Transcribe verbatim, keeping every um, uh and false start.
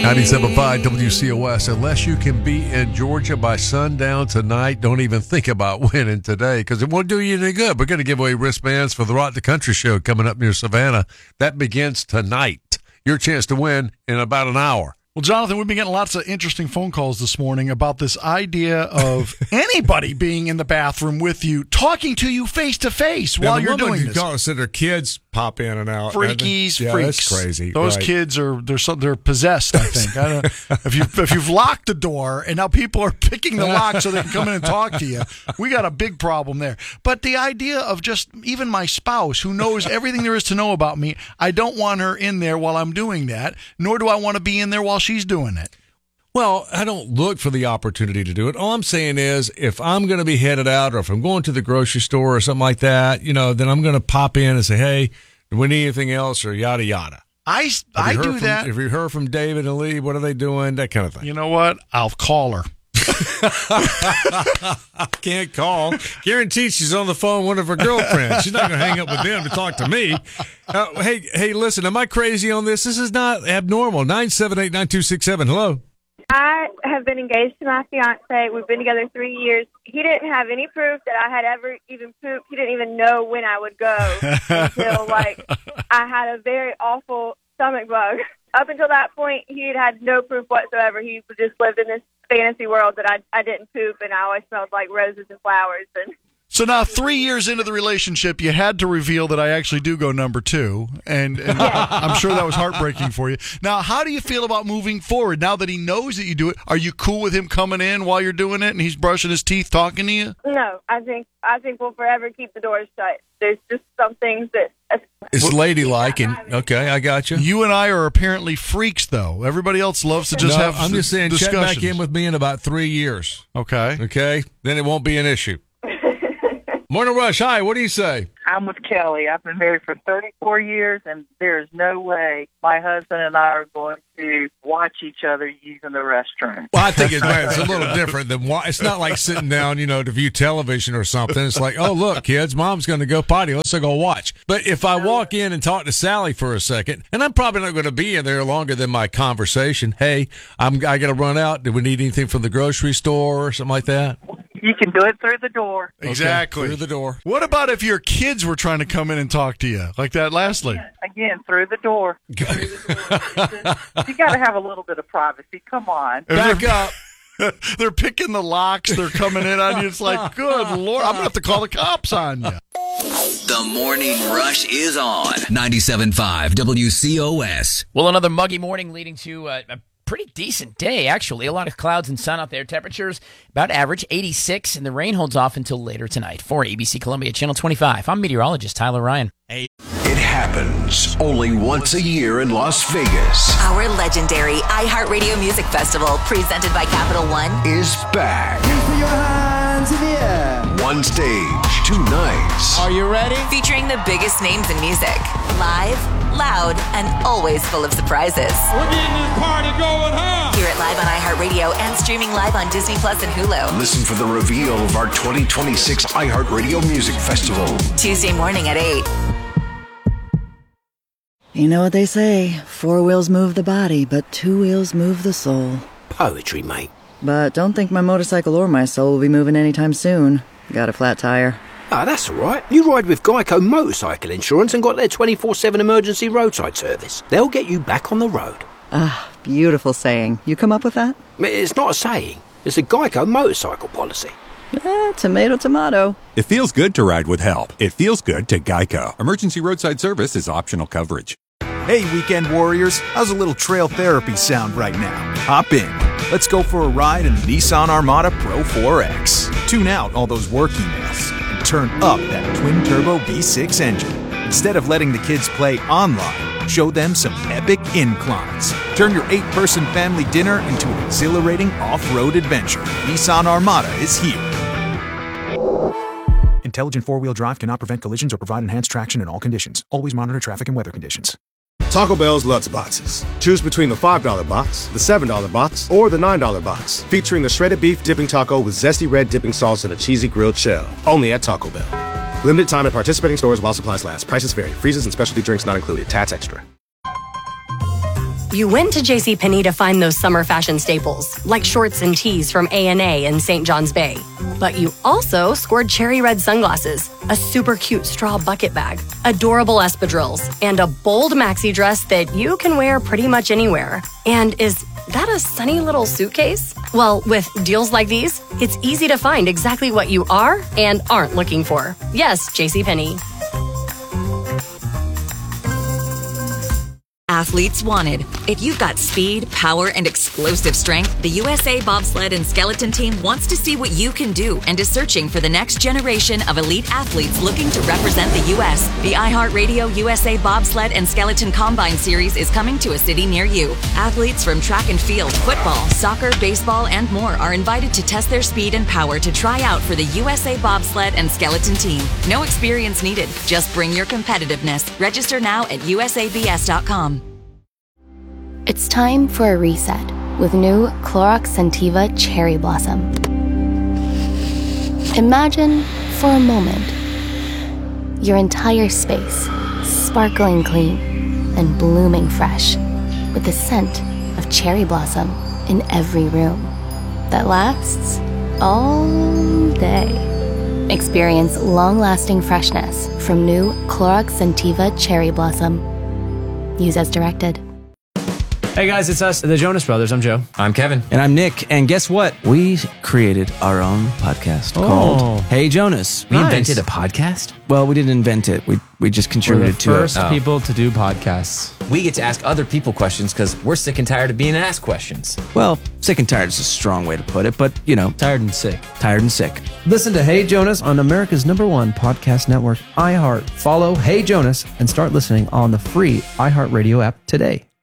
ninety-seven point five W C O S. Unless you can be in Georgia by sundown tonight, don't even think about winning today because it won't do you any good. We're going to give away wristbands for the Rock the Country show coming up near Savannah. That begins tonight. Your chance to win in about an hour. Well, Jonathan, we've been getting lots of interesting phone calls this morning about this idea of anybody being in the bathroom with you, talking to you face to face while you're doing you this. Call, so their kids pop in and out. Freakies, yeah, freaks. That's crazy. Those right. kids are they're so, they're possessed. I think. I don't, if you if you've locked the door and now people are picking the lock so they can come in and talk to you, we got a big problem there. But the idea of just even my spouse who knows everything there is to know about me, I don't want her in there while I'm doing that, nor do I want to be in there while she's doing it. Well, I don't look for the opportunity to do it. All I'm saying is if I'm going to be headed out or if I'm going to the grocery store or something like that, you know, then I'm going to pop in and say, hey, do we need anything else or yada, yada. I, I do from, that. If you heard from David and Lee, what are they doing? That kind of thing. You know what? I'll call her. Can't call. Guaranteed she's on the phone with one of her girlfriends. She's not going to hang up with them to talk to me. Uh, hey, hey, listen, am I crazy on this? This is not abnormal. nine seven eight, nine two six seven. Hello. I have been engaged to my fiance. We've been together three years. He didn't have any proof that I had ever even pooped. He didn't even know when I would go until, like, I had a very awful stomach bug. Up until that point, he had had no proof whatsoever. He just lived in this fantasy world that I, I didn't poop, and I always smelled like roses and flowers. And So now, three years into the relationship, you had to reveal that I actually do go number two, and, and Yeah. I'm sure that was heartbreaking for you. Now, how do you feel about moving forward? Now that he knows that you do it, are you cool with him coming in while you're doing it, and he's brushing his teeth talking to you? No, I think I think we'll forever keep the doors shut. There's just some things that... It's ladylike, and okay, I got you. You and I are apparently freaks, though. Everybody else loves to just no, have I'm just saying, check discussions. back in with me in about three years. Okay. Okay? Then it won't be an issue. Morning Rush, hi, what do you say? I'm with Kelly. I've been married for thirty-four years, and there's no way my husband and I are going to watch each other using the restroom. Well, I think it's, it's a little different than wa- it's not like sitting down, you know, to view television or something. It's like, oh, look, kids, mom's going to go potty. Let's go watch. But if I walk in and talk to Sally for a second, and I'm probably not going to be in there longer than my conversation. Hey, I'm I got to run out. Do we need anything from the grocery store or something like that? You can do it through the door. Exactly. Okay, through the door. What about if your kids were trying to come in and talk to you, like that last lady? Again, through the door. Through the door. You got to have a little bit of privacy. Come on. Back up. They're picking the locks. They're coming in on you. It's like, good Lord, I'm going to have to call the cops on you. The Morning Rush is on ninety-seven point five W C O S. Well, another muggy morning leading to a, a pretty decent day, actually. A lot of clouds and sun out there. Temperatures about average, eighty-six, and the rain holds off until later tonight. For A B C Columbia Channel twenty-five, I'm meteorologist Tyler Ryan. It happens only once a year in Las Vegas. Our legendary iHeartRadio Music Festival, presented by Capital One, Is back. Put your hands in the air. One stage, two nights. Are you ready? featuring the biggest names in music. Live, loud, and always full of surprises. We're getting this party going, huh? Hear it live on iHeartRadio and streaming live on Disney Plus and Hulu. Listen for the reveal of our twenty twenty-six iHeartRadio Music Festival. Tuesday morning at eight. You know what they say, four wheels move the body, but two wheels move the soul. Poetry, mate. But don't think my motorcycle or my soul will be moving anytime soon. Got a flat tire. Ah, that's all right. You ride with Geico Motorcycle Insurance and got their twenty-four seven emergency roadside service. They'll get you back on the road. Ah, beautiful saying. You come up with that? It's not a saying. It's a Geico motorcycle policy. Eh, tomato, tomato. It feels good to ride with help. It feels good to Geico. Emergency roadside service is optional coverage. Hey, weekend warriors. How's a little trail therapy sound right now? Hop in. Let's go for a ride in the Nissan Armada Pro four X. Tune out all those work emails and turn up that twin-turbo V six engine. Instead of letting the kids play online, show them some epic inclines. Turn your eight-person family dinner into an exhilarating off-road adventure. Nissan Armada is here. Intelligent four-wheel drive cannot prevent collisions or provide enhanced traction in all conditions. Always monitor traffic and weather conditions. Taco Bell's Lutz Boxes. Choose between the five dollar box, the seven dollar box, or the nine dollar box, featuring the shredded beef dipping taco with zesty red dipping sauce and a cheesy grilled shell. Only at Taco Bell. Limited time at participating stores while supplies last. Prices vary. Freezes and specialty drinks not included. Tats extra. You went to JCPenney to find those summer fashion staples, like shorts and tees from A and A in Saint John's Bay. But you also scored cherry red sunglasses, a super cute straw bucket bag, adorable espadrilles, and a bold maxi dress that you can wear pretty much anywhere. And is that a sunny little suitcase? Well, with deals like these, it's easy to find exactly what you are and aren't looking for. Yes, JCPenney. Athletes wanted. If you've got speed, power, and explosive strength, the U S A Bobsled and Skeleton Team wants to see what you can do and is searching for the next generation of elite athletes looking to represent the U S. The iHeartRadio U S A Bobsled and Skeleton Combine Series is coming to a city near you. Athletes from track and field, football, soccer, baseball, and more are invited to test their speed and power to try out for the U S A Bobsled and Skeleton Team. No experience needed. Just bring your competitiveness. Register now at U S A B S dot com. It's time for a reset with new Clorox Scentiva Cherry Blossom. Imagine, for a moment, your entire space sparkling clean and blooming fresh with the scent of cherry blossom in every room that lasts all day. Experience long-lasting freshness from new Clorox Scentiva Cherry Blossom. Use as directed. Hey guys, it's us, the Jonas Brothers. I'm Joe. I'm Kevin. And I'm Nick. And guess what? We created our own podcast Oh. called Hey Jonas. We Nice. invented a podcast? Well, we didn't invent it. We we just We're the contributed to first it. people to do podcasts. We get to ask other people questions because we're sick and tired of being asked questions. Well, sick and tired is a strong way to put it, but you know, tired and sick. Tired and sick. Listen to Hey Jonas on America's number one podcast network, iHeart. Follow Hey Jonas and start listening on the free iHeartRadio app today.